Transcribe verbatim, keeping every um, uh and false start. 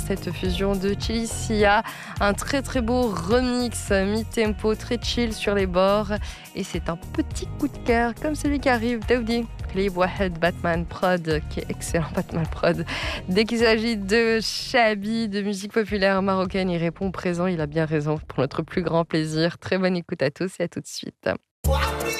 cette fusion de Chili Sia, un très très beau remix mi-tempo, très chill sur les bords. Et c'est un petit coup de cœur comme celui qui arrive d'Audi. Clip Wahed Batman Prod, qui est excellent Batman Prod. Dès qu'il s'agit de Chabi, de musique populaire marocaine, il répond présent, il a bien raison, pour notre plus grand plaisir. Très bonne écoute à tous et à tout de suite.